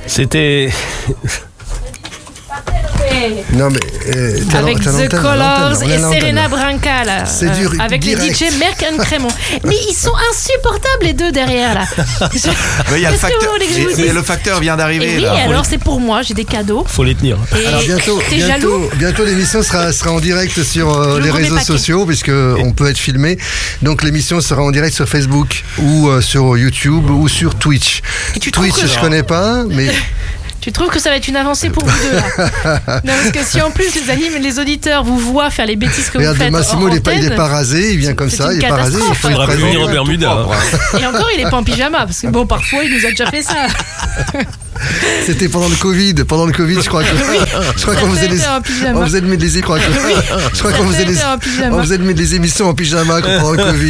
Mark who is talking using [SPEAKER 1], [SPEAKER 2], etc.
[SPEAKER 1] C'était...
[SPEAKER 2] Non mais
[SPEAKER 3] avec The Colors et Serena Branca là,
[SPEAKER 2] c'est dur,
[SPEAKER 3] avec
[SPEAKER 2] direct.
[SPEAKER 3] les DJ Merck and Crémont. Mais ils sont insupportables les deux derrière là.
[SPEAKER 4] Il y a le
[SPEAKER 3] Qu'est-ce que
[SPEAKER 4] facteur.
[SPEAKER 3] vous voulez que je vous
[SPEAKER 4] Mais
[SPEAKER 3] dise
[SPEAKER 4] le facteur vient
[SPEAKER 3] Et
[SPEAKER 4] d'arriver.
[SPEAKER 3] oui,
[SPEAKER 4] là.
[SPEAKER 3] alors c'est pour moi, j'ai des cadeaux.
[SPEAKER 1] Faut les tenir.
[SPEAKER 3] Et
[SPEAKER 2] Alors
[SPEAKER 3] t'es jaloux?
[SPEAKER 2] bientôt l'émission sera en direct sur
[SPEAKER 3] Je
[SPEAKER 2] les
[SPEAKER 3] ouvre mes
[SPEAKER 2] réseaux
[SPEAKER 3] paquets.
[SPEAKER 2] sociaux puisque on peut être filmé. Donc l'émission sera en direct sur Facebook ou sur YouTube ou sur Twitch.
[SPEAKER 3] Et tu trouves
[SPEAKER 2] Twitch
[SPEAKER 3] que-
[SPEAKER 2] je connais pas, mais
[SPEAKER 3] Tu trouves que ça va être une avancée pour vous deux là? Non, parce que si en plus les auditeurs vous voient faire les bêtises que
[SPEAKER 2] regarde,
[SPEAKER 3] vous faites
[SPEAKER 2] Massimo
[SPEAKER 3] en
[SPEAKER 2] il est
[SPEAKER 3] antenne,
[SPEAKER 2] pas rasé, il vient comme
[SPEAKER 3] c'est
[SPEAKER 2] ça,
[SPEAKER 3] une
[SPEAKER 2] il est pas rasé, il faut
[SPEAKER 3] catastrophe.
[SPEAKER 2] être
[SPEAKER 1] Faudra plus
[SPEAKER 2] présent.
[SPEAKER 1] venir en Bermuda. Hein.
[SPEAKER 3] et encore il est pas en pyjama parce que bon parfois il nous a déjà fait ça.
[SPEAKER 2] C'était pendant le Covid, je crois qu'on faisait
[SPEAKER 3] C'était en pyjama.
[SPEAKER 2] des émissions en pyjama pendant le Covid.